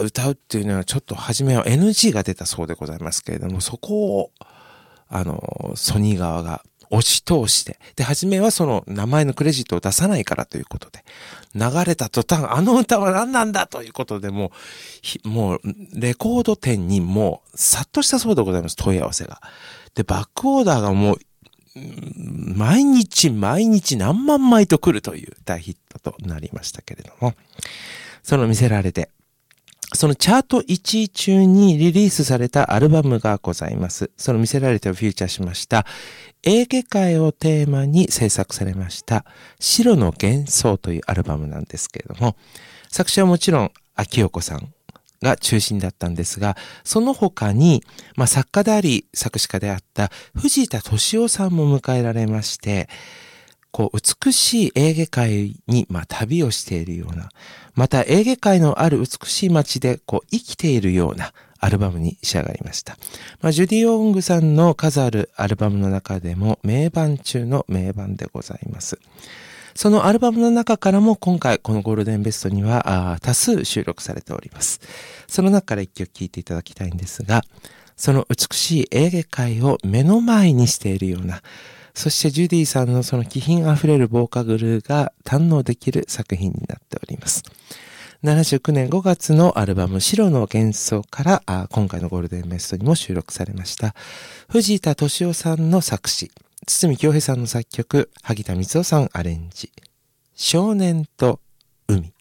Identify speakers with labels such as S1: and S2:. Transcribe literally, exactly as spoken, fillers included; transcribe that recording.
S1: 歌うっていうのはちょっと初めは エヌジー が出たそうでございますけれども、そこを、あの、ソニー側が押し通して、で、初めはその名前のクレジットを出さないからということで、流れた途端、あの歌は何なんだということで、もう、もう、レコード店にもう、殺到したそうでございます、問い合わせが。で、バックオーダーがもう、毎日毎日何万枚と来るという大ヒットとなりましたけれども、その見せられて、そのチャートいちい中にリリースされたアルバムがございます。その見せられてをフィーチャーしました、エーゲ海をテーマに制作されました、白の幻想というアルバムなんですけれども、作詞はもちろん秋代子さんが中心だったんですが、その他に、まあ、作家であり作詞家であった藤田敏夫さんも迎えられまして、こう美しいエーゲ海に、まあ、旅をしているような、またエーゲ海のある美しい街でこう生きているようなアルバムに仕上がりました。まあ、ジュディ・オングさんの数あるアルバムの中でも名盤中の名盤でございます。そのアルバムの中からも今回このゴールデンベストには多数収録されております。その中から一曲聴いていただきたいんですが、その美しいエーゲ海を目の前にしているような、そしてジュディさんのその気品あふれるボーカルが堪能できる作品になっております。ななじゅうきゅうねんごがつのアルバム白の幻想からあ今回のゴールデンベストにも収録されました藤田敏夫さんの作詞、堤恭平さんの作曲、萩田光夫さんアレンジ、少年と海。